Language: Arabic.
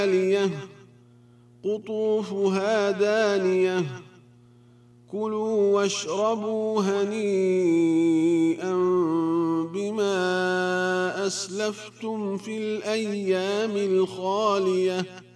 قطوفها دانية كلوا واشربوا هنيئا بما أسلفتم في الأيام الخالية